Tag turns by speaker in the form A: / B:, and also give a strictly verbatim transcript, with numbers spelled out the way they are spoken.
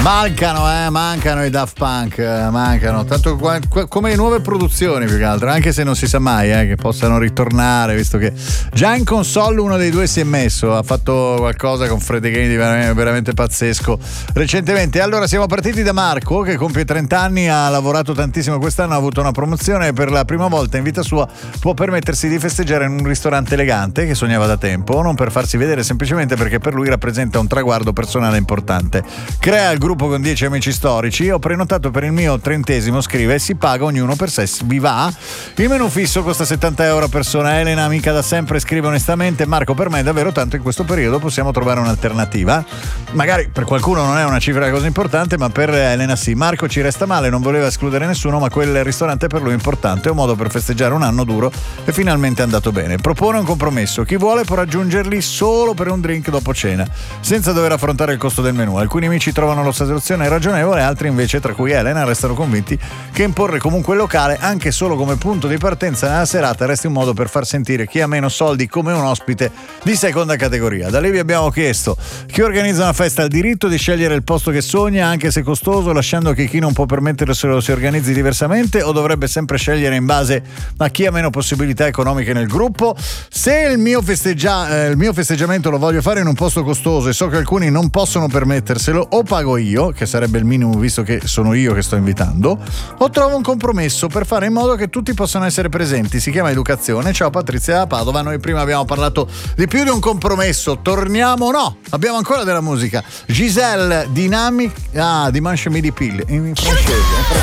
A: Mancano, eh, mancano i Daft Punk, eh, mancano, tanto qua, qua, come le nuove produzioni più che altro, anche se non si sa mai eh, che possano ritornare, visto che già in console uno dei due si è messo, ha fatto qualcosa con Fred Again di veramente, veramente pazzesco recentemente. Allora siamo partiti da Marco, che compie trenta anni, ha lavorato tantissimo quest'anno, ha avuto una promozione e per la prima volta in vita sua può permettersi di festeggiare in un ristorante elegante che sognava da tempo, non per farsi vedere, semplicemente perché per lui rappresenta un traguardo personale importante. Crea il gruppo con dieci amici storici, ho prenotato per il mio trentesimo, scrive, si paga ognuno per sé, vi va? Il menù fisso costa settanta euro a persona. Elena, amica da sempre, scrive onestamente, Marco, per me è davvero tanto, in questo periodo possiamo trovare un'alternativa. Magari per qualcuno non è una cifra così importante, ma per Elena sì. Marco ci resta male, non voleva escludere nessuno, ma quel ristorante per lui è importante, è un modo per festeggiare un anno duro e finalmente è andato bene. Propone un compromesso, chi vuole può raggiungerli solo per un drink dopo cena, senza dover affrontare il costo del menù. Alcuni amici trovano lo soluzione ragionevole, altri invece, tra cui Elena, restano convinti che imporre comunque il locale, anche solo come punto di partenza nella serata, resti un modo per far sentire chi ha meno soldi come un ospite di seconda categoria. Da lì vi abbiamo chiesto: chi organizza una festa ha il diritto di scegliere il posto che sogna, anche se costoso, lasciando che chi non può permetterselo si organizzi diversamente, o dovrebbe sempre scegliere in base a chi ha meno possibilità economiche nel gruppo? Se il mio, festeggia- eh, il mio festeggiamento lo voglio fare in un posto costoso e so che alcuni non possono permetterselo, o pago io, che sarebbe il minimo visto che sono io che sto invitando, o trovo un compromesso per fare in modo che tutti possano essere presenti. Si chiama educazione. Ciao Patrizia da Padova. Noi prima abbiamo parlato di più di un compromesso, torniamo, no, abbiamo ancora della musica. Giselle Dynamic, ah, Dimanche Midi Pile in francese.